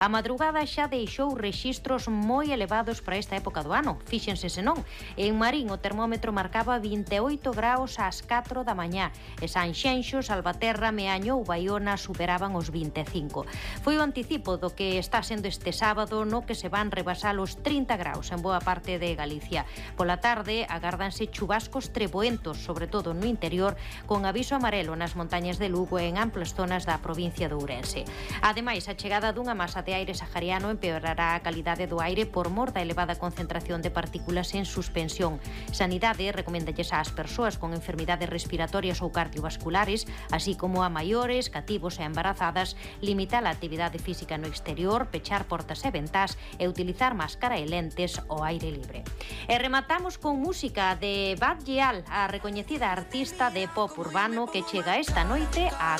A madrugada xa deixou rexistros moi elevados para esta época do ano. Fíxense se non. En Marín o termómetro marcaba 28 graus ás 4 da mañá. E Sanxenxo, Salvaterra, Meaño ou Baiona superaban os 25. Foi o anticipo do que está sendo este sábado, no que se van rebasar os 30 graus en boa parte de Galicia. Pola tarde agárdanse chubascos treboentos, sobre todo no interior, con aviso amarelo nas montañas de Lugo e en amplas zonas da provincia de Ourense. Ademais, a chegada dunha masa de aire sahariano empeorará a calidade do aire por mor da elevada concentración de partículas en suspensión. Sanidade recoméndalles ás persoas con enfermidades respiratorias ou cardiovasculares, así como a maiores, cativos e embarazadas, limitar a actividade física no exterior, pechar portas e ventás e utilizar máscara e lentes ao aire libre. E rematamos con música de Bad Gyal, a recoñecida artista de pop urbano que chega esta noite á